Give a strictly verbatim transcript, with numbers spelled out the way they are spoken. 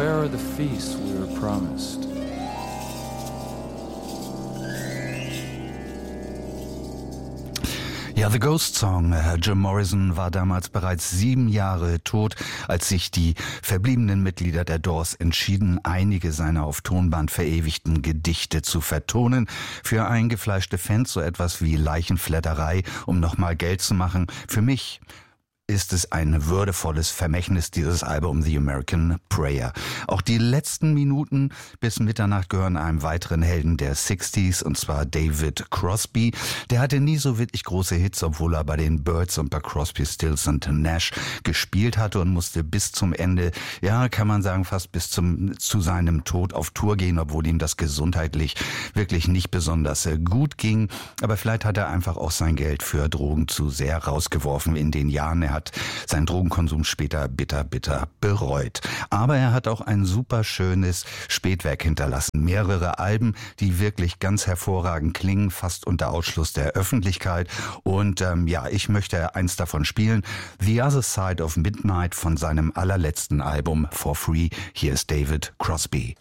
where are the feasts we were promised? Ja, The Ghost Song. Jim Morrison war damals bereits sieben Jahre tot, als sich die verbliebenen Mitglieder der Doors entschieden, einige seiner auf Tonband verewigten Gedichte zu vertonen. Für eingefleischte Fans so etwas wie Leichenflatterei, um nochmal Geld zu machen. Für mich ist es ein würdevolles Vermächtnis, dieses Album The American Prayer. Auch die letzten Minuten bis Mitternacht gehören einem weiteren Helden der sechziger, und zwar David Crosby. Der hatte nie so wirklich große Hits, obwohl er bei den Byrds und bei Crosby, Stills und Nash gespielt hatte und musste bis zum Ende, ja, kann man sagen, fast bis zum zu seinem Tod auf Tour gehen, obwohl ihm das gesundheitlich wirklich nicht besonders gut ging. Aber vielleicht hat er einfach auch sein Geld für Drogen zu sehr rausgeworfen in den Jahren. Er hat seinen Drogenkonsum später bitter, bitter bereut. Aber er hat auch ein super schönes Spätwerk hinterlassen. Mehrere Alben, die wirklich ganz hervorragend klingen, fast unter Ausschluss der Öffentlichkeit. Und ähm, ja, ich möchte eins davon spielen. The Other Side of Midnight von seinem allerletzten Album For Free. Hier ist David Crosby.